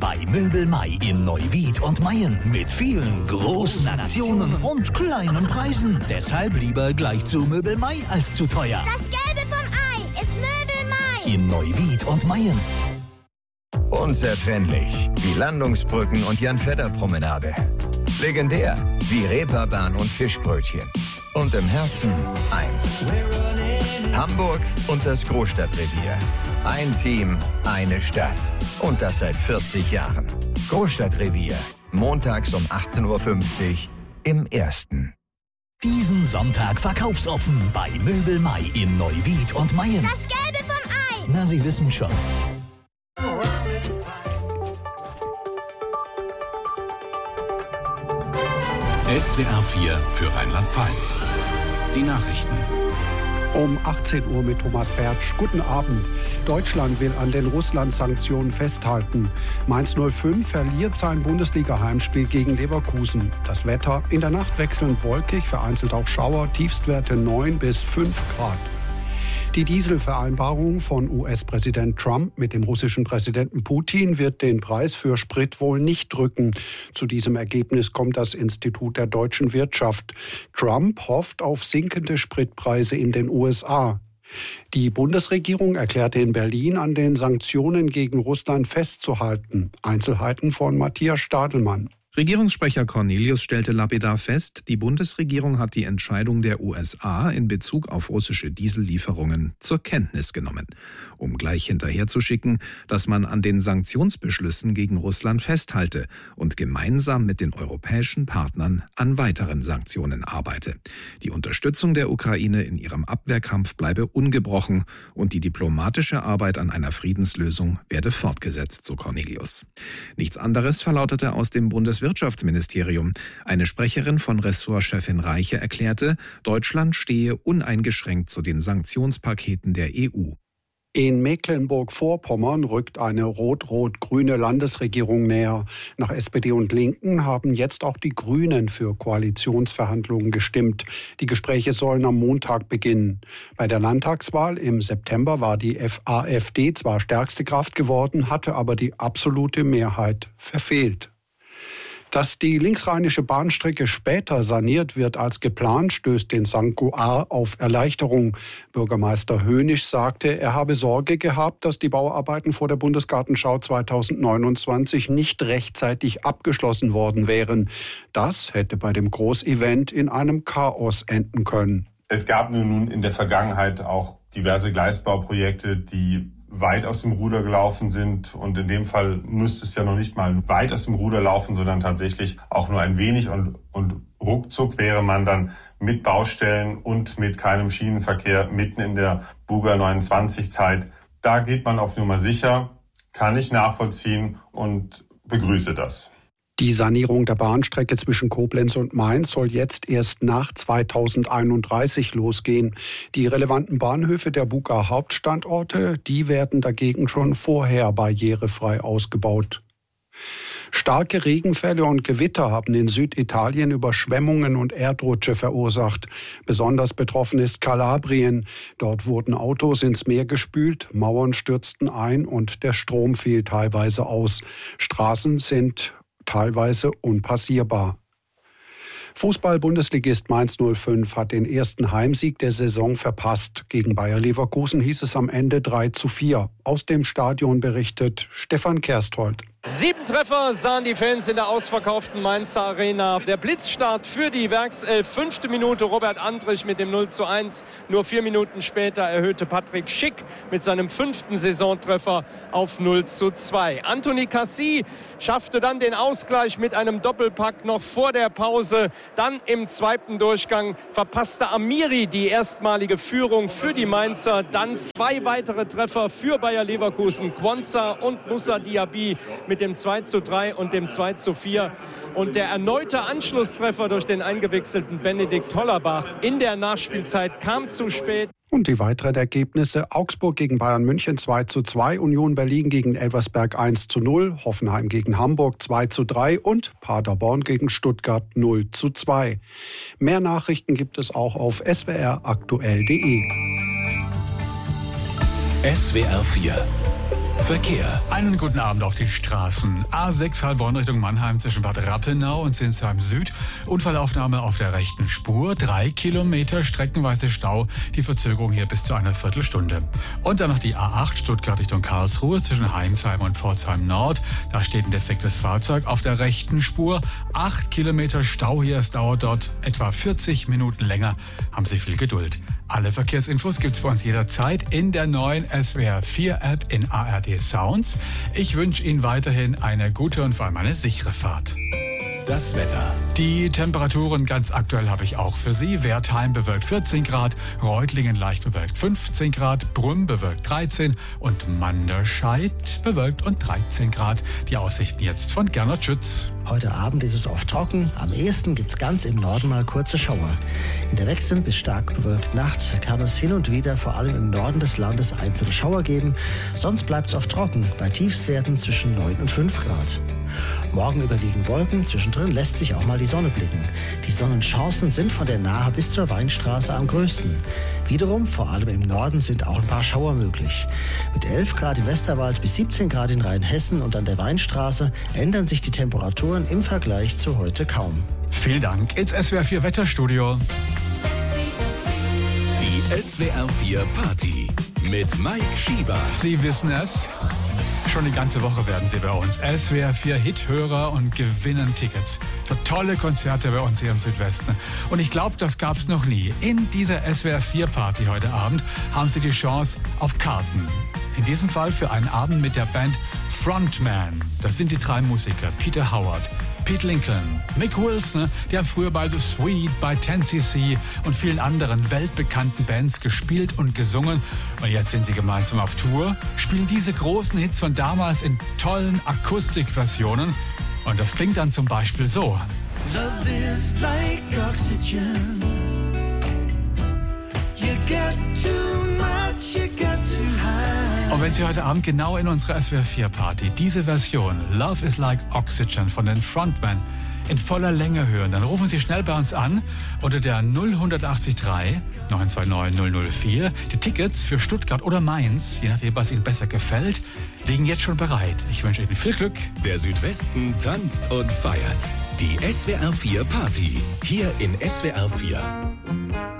bei Möbel Mai in Neuwied und Mayen mit vielen großen Aktionen und kleinen Preisen. Deshalb lieber gleich zu Möbel Mai als zu teuer. Das Gelbe vom Ei ist Möbel Mai In Neuwied und Mayen. Unzertrennlich wie Landungsbrücken und Jan-Fedder-Promenade. Legendär wie Reeperbahn und Fischbrötchen. Und im Herzen eins. Hamburg und das Großstadtrevier. Ein Team, eine Stadt. Und das seit 40 Jahren. Großstadtrevier. Montags um 18.50 Uhr im Ersten. Diesen Sonntag verkaufsoffen bei Möbel Mai in Neuwied und Mayen. Das Gelbe vom Ei. Na, Sie wissen schon. SWR 4 für Rheinland-Pfalz. Die Nachrichten. Um 18 Uhr mit Thomas Bertsch. Guten Abend. Deutschland will an den Russland-Sanktionen festhalten. Mainz 05 verliert sein Bundesliga-Heimspiel gegen Leverkusen. Das Wetter: in der Nacht wechselnd wolkig, vereinzelt auch Schauer, Tiefstwerte 9 bis 5 Grad. Die Dieselvereinbarung von US-Präsident Trump mit dem russischen Präsidenten Putin wird den Preis für Sprit wohl nicht drücken. Zu diesem Ergebnis kommt das Institut der deutschen Wirtschaft. Trump hofft auf sinkende Spritpreise in den USA. Die Bundesregierung erklärte in Berlin, an den Sanktionen gegen Russland festzuhalten. Einzelheiten von Matthias Stadelmann. Regierungssprecher Cornelius stellte lapidar fest, die Bundesregierung hat die Entscheidung der USA in Bezug auf russische Diesellieferungen zur Kenntnis genommen, um gleich hinterherzuschicken, dass man an den Sanktionsbeschlüssen gegen Russland festhalte und gemeinsam mit den europäischen Partnern an weiteren Sanktionen arbeite. Die Unterstützung der Ukraine in ihrem Abwehrkampf bleibe ungebrochen und die diplomatische Arbeit an einer Friedenslösung werde fortgesetzt, so Cornelius. Nichts anderes verlautete aus dem Bundeswirtschaftsministerium. Eine Sprecherin von Ressortchefin Reiche erklärte, Deutschland stehe uneingeschränkt zu den Sanktionspaketen der EU. In Mecklenburg-Vorpommern rückt eine rot-rot-grüne Landesregierung näher. Nach SPD und Linken haben jetzt auch die Grünen für Koalitionsverhandlungen gestimmt. Die Gespräche sollen am Montag beginnen. Bei der Landtagswahl im September war die AfD zwar stärkste Kraft geworden, hatte aber die absolute Mehrheit verfehlt. Dass die linksrheinische Bahnstrecke später saniert wird als geplant, stößt den St. Goar auf Erleichterung. Bürgermeister Hönisch sagte, er habe Sorge gehabt, dass die Bauarbeiten vor der Bundesgartenschau 2029 nicht rechtzeitig abgeschlossen worden wären. Das hätte bei dem Großevent in einem Chaos enden können. Es gab nun in der Vergangenheit auch diverse Gleisbauprojekte, die weit aus dem Ruder gelaufen sind. Und in dem Fall müsste es ja noch nicht mal weit aus dem Ruder laufen, sondern tatsächlich auch nur ein wenig. Und ruckzuck wäre man dann mit Baustellen und mit keinem Schienenverkehr mitten in der Buga 29-Zeit. Da geht man auf Nummer sicher, kann ich nachvollziehen und begrüße das. Die Sanierung der Bahnstrecke zwischen Koblenz und Mainz soll jetzt erst nach 2031 losgehen. Die relevanten Bahnhöfe der Buga Hauptstandorte, die werden dagegen schon vorher barrierefrei ausgebaut. Starke Regenfälle und Gewitter haben in Süditalien Überschwemmungen und Erdrutsche verursacht. Besonders betroffen ist Kalabrien. Dort wurden Autos ins Meer gespült, Mauern stürzten ein und der Strom fiel teilweise aus. Straßen sind teilweise unpassierbar. Fußball-Bundesligist Mainz 05 hat den ersten Heimsieg der Saison verpasst. Gegen Bayer Leverkusen hieß es am Ende 3:4. Aus dem Stadion berichtet Stefan Kersthold. 7 Treffer sahen die Fans in der ausverkauften Mainzer Arena. Der Blitzstart für die Werkself. 5. Minute Robert Andrich mit dem 0:1. Nur 4 Minuten später erhöhte Patrick Schick mit seinem 5. Saisontreffer auf 0:2. Anthony Cassie schaffte dann den Ausgleich mit einem Doppelpack noch vor der Pause. Dann im 2. Durchgang verpasste Amiri die erstmalige Führung für die Mainzer. Dann 2 weitere Treffer für Bayer Leverkusen. Quansah und Moussa Diaby mit dem 2:3 und dem 2:4. Und der erneute Anschlusstreffer durch den eingewechselten Benedikt Hollerbach in der Nachspielzeit kam zu spät. Und die weiteren Ergebnisse: Augsburg gegen Bayern München 2:2, Union Berlin gegen Elversberg 1:0, Hoffenheim gegen Hamburg 2:3 und Paderborn gegen Stuttgart 0:2. Mehr Nachrichten gibt es auch auf swraktuell.de. SWR 4 Verkehr. Einen guten Abend auf die Straßen. A6 Heilbronn Richtung Mannheim zwischen Bad Rappenau und Sinsheim Süd. Unfallaufnahme auf der rechten Spur. 3 Kilometer streckenweise Stau. Die Verzögerung hier bis zu einer Viertelstunde. Und dann noch die A8 Stuttgart Richtung Karlsruhe zwischen Heimsheim und Pforzheim Nord. Da steht ein defektes Fahrzeug auf der rechten Spur. 8 Kilometer Stau hier. Es dauert dort etwa 40 Minuten länger. Haben Sie viel Geduld. Alle Verkehrsinfos gibt's bei uns jederzeit in der neuen SWR 4 App in ARD Sounds. Ich wünsche Ihnen weiterhin eine gute und vor allem eine sichere Fahrt. Das Wetter. Die Temperaturen ganz aktuell habe ich auch für Sie. Wertheim bewölkt 14 Grad, Reutlingen leicht bewölkt 15 Grad, Brünn bewölkt 13 und Manderscheid bewölkt und 13 Grad. Die Aussichten jetzt von Gernot Schütz. Heute Abend ist es oft trocken. Am ehesten gibt es ganz im Norden mal kurze Schauer. In der wechselnd bis stark bewölkten Nacht kann es hin und wieder vor allem im Norden des Landes einzelne Schauer geben. Sonst bleibt es oft trocken, bei Tiefstwerten zwischen 9 und 5 Grad. Morgen überwiegen Wolken, zwischendrin lässt sich auch mal die Sonne blicken. Die Sonnenchancen sind von der Nahe bis zur Weinstraße am größten. Wiederum, vor allem im Norden, sind auch ein paar Schauer möglich. Mit 11 Grad im Westerwald bis 17 Grad in Rheinhessen und an der Weinstraße ändern sich die Temperaturen im Vergleich zu heute kaum. Vielen Dank ins SWR 4 Wetterstudio. Die SWR 4 Party mit Mike Schieber. Sie wissen es. Schon die ganze Woche werden Sie bei uns SWR 4 Hithörer und gewinnen Tickets für tolle Konzerte bei uns hier im Südwesten. Und ich glaube, das gab es noch nie. In dieser SWR 4 Party heute Abend haben Sie die Chance auf Karten. In diesem Fall für einen Abend mit der Band Frontman. Das sind die 3 Musiker. Peter Howard, Pete Lincoln, Mick Wilson, die haben früher bei The Sweet, bei 10cc und vielen anderen weltbekannten Bands gespielt und gesungen. Und jetzt sind sie gemeinsam auf Tour, spielen diese großen Hits von damals in tollen Akustikversionen. Und das klingt dann zum Beispiel so. Love is like oxygen. You get too much, you get too high. Und wenn Sie heute Abend genau in unserer SWR 4 Party diese Version Love is like Oxygen von den Frontmen in voller Länge hören, dann rufen Sie schnell bei uns an unter der 0183 929 004. Die Tickets für Stuttgart oder Mainz, je nachdem, was Ihnen besser gefällt, liegen jetzt schon bereit. Ich wünsche Ihnen viel Glück. Der Südwesten tanzt und feiert. Die SWR 4 Party. Hier in SWR 4.